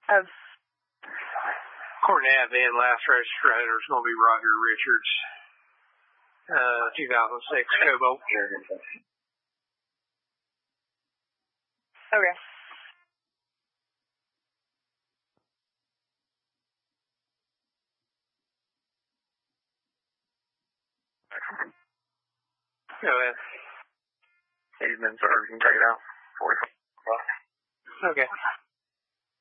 Of Cornette, the last registered owner is going to be Roger Richards, 2006 Cobalt. okay. Go ahead. He's been serving right out. 45. Okay.